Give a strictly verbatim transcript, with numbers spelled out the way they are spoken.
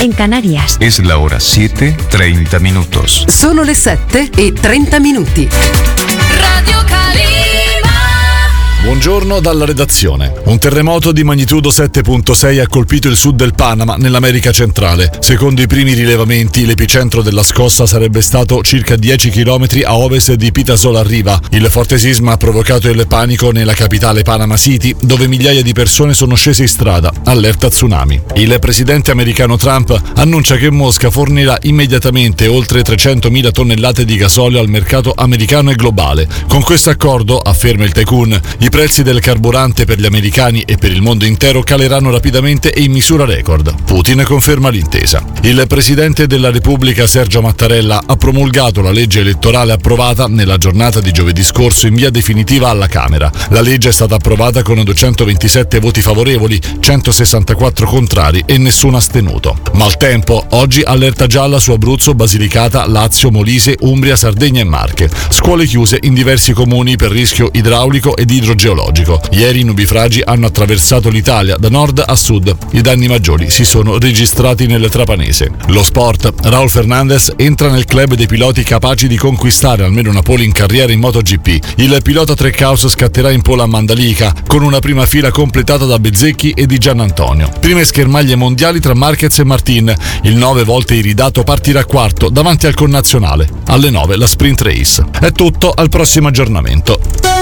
en Canarias. Es la hora siete, treinta minutos. Sono le sette e trenta minuti. Radio Calima. Buongiorno dalla redazione. Un terremoto di magnitudo sette virgola sei ha colpito il sud del Panama, nell'America centrale. Secondo i primi rilevamenti, l'epicentro della scossa sarebbe stato circa dieci chilometri a ovest di Pitasol Arriba. Il forte sisma ha provocato il panico nella capitale Panama City, dove migliaia di persone sono scese in strada, allerta tsunami. Il presidente americano Trump annuncia che Mosca fornirà immediatamente oltre trecentomila tonnellate di gasolio al mercato americano e globale. Con questo accordo, afferma il tycoon, i prezzi del carburante per gli americani e per il mondo intero caleranno rapidamente e in misura record. Putin conferma l'intesa. Il presidente della Repubblica Sergio Mattarella ha promulgato la legge elettorale approvata nella giornata di giovedì scorso in via definitiva alla Camera. La legge è stata approvata con duecentoventisette voti favorevoli, centosessantaquattro contrari e nessun astenuto. Maltempo, oggi allerta gialla su Abruzzo, Basilicata, Lazio, Molise, Umbria, Sardegna e Marche. Scuole chiuse in diversi comuni per rischio idraulico ed idrogeologico. Ieri i nubifragi hanno attraversato l'Italia da nord a sud. I danni maggiori si sono registrati nel Trapanese. Lo sport. Raul Fernandez entra nel club dei piloti capaci di conquistare almeno una pole in carriera in MotoGP. Il pilota Trackhouse scatterà in pole a Mandalika con una prima fila completata da Bezzecchi e di Giannantonio. Prime schermaglie mondiali tra Marquez e Martin. Il nove volte iridato partirà quarto davanti al connazionale. Alle nove la sprint race. È tutto, al prossimo aggiornamento.